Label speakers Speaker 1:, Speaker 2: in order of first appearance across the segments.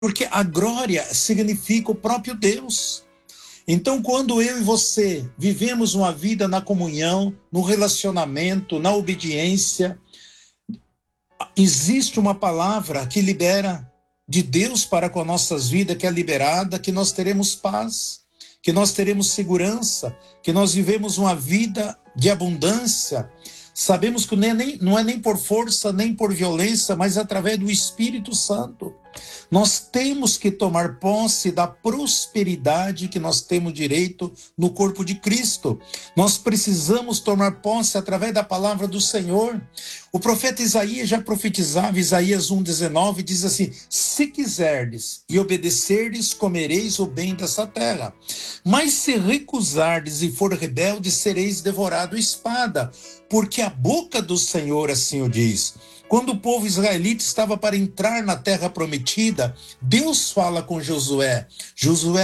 Speaker 1: Porque a glória significa o próprio Deus. Então, quando eu e você vivemos uma vida na comunhão, no relacionamento, na obediência, existe uma palavra que libera de Deus para com as nossas vidas, que é liberada, que nós teremos paz, que nós teremos segurança, que nós vivemos uma vida de abundância. Sabemos que não é nem por força, nem por violência, mas através do Espírito Santo. Nós temos que tomar posse da prosperidade que nós temos direito no corpo de Cristo. Nós precisamos tomar posse através da palavra do Senhor. O profeta Isaías já profetizava, Isaías 1,19, diz assim: se quiserdes e obedecerdes, comereis o bem dessa terra. Mas se recusardes e for rebeldes, sereis devorado espada, porque a boca do Senhor assim o diz. Quando o povo israelita estava para entrar na terra prometida, Deus fala com Josué. Josué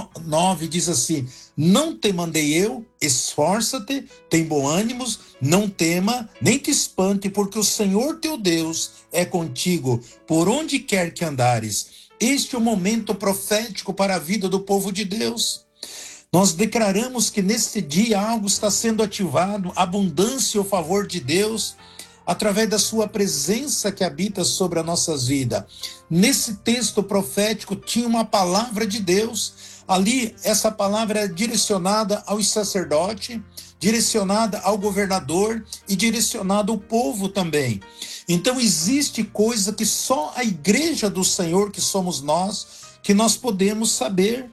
Speaker 1: 1,9 diz assim: não te mandei eu, esforça-te, tem bom ânimo, não tema, nem te espante, porque o Senhor teu Deus é contigo, por onde quer que andares. Este é o momento profético para a vida do povo de Deus. Nós declaramos que neste dia algo está sendo ativado, abundância e o favor de Deus, através da sua presença que habita sobre as nossas vidas. Nesse texto profético tinha uma palavra de Deus. Ali, essa palavra é direcionada aos sacerdotes, direcionada ao governador e direcionada ao povo também. Então, existe coisa que só a igreja do Senhor, que somos nós, que nós podemos saber.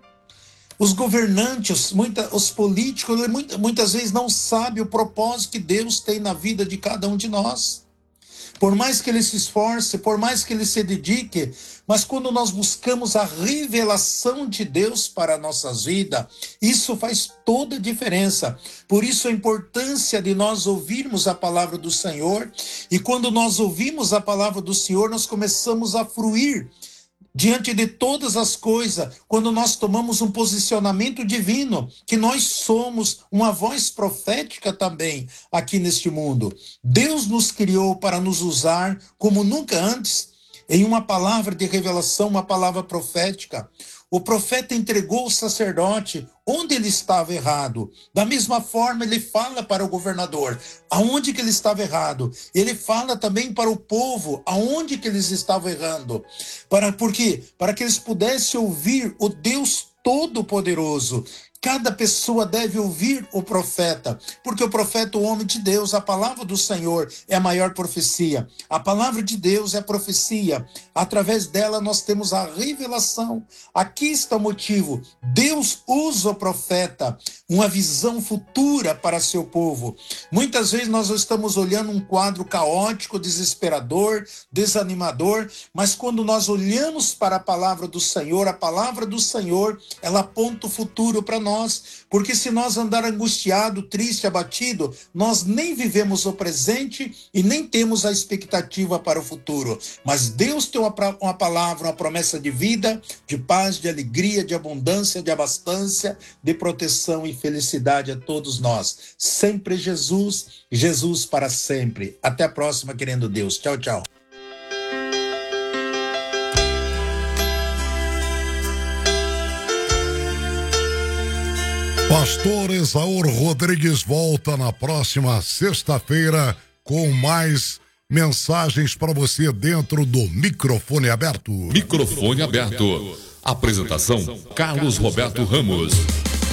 Speaker 1: Os governantes, os políticos, muitas vezes não sabem o propósito que Deus tem na vida de cada um de nós. Por mais que ele se esforce, por mais que ele se dedique, mas quando nós buscamos a revelação de Deus para nossas vidas, isso faz toda a diferença. Por isso a importância de nós ouvirmos a palavra do Senhor, e quando nós ouvimos a palavra do Senhor, nós começamos a fruir diante de todas as coisas, quando nós tomamos um posicionamento divino, que nós somos uma voz profética também aqui neste mundo. Deus nos criou para nos usar como nunca antes, em uma palavra de revelação, uma palavra profética. O profeta entregou o sacerdote onde ele estava errado. Da mesma forma, ele fala para o governador aonde que ele estava errado. Ele fala também para o povo aonde que eles estavam errando. Por quê? Para que eles pudessem ouvir o Deus Todo-Poderoso. Cada pessoa deve ouvir o profeta, porque o profeta é o homem de Deus. A palavra do Senhor é a maior profecia. A palavra de Deus é profecia. Através dela nós temos a revelação. Aqui está o motivo. Deus usa o profeta, uma visão futura para seu povo. Muitas vezes nós estamos olhando um quadro caótico, desesperador, desanimador, mas quando nós olhamos para a palavra do Senhor, ela aponta o futuro para nós. Porque se nós andar angustiado, triste, abatido, nós nem vivemos o presente e nem temos a expectativa para o futuro. Mas Deus tem uma palavra, uma promessa de vida, de paz, de alegria, de abundância, de abastança, de proteção e felicidade a todos nós. Sempre Jesus, Jesus para sempre. Até a próxima, querendo Deus. Tchau, tchau.
Speaker 2: Pastor Esaú Rodrigues volta na próxima sexta-feira com mais mensagens para você dentro do Microfone Aberto.
Speaker 3: Microfone Aberto. Apresentação: Carlos Roberto Ramos.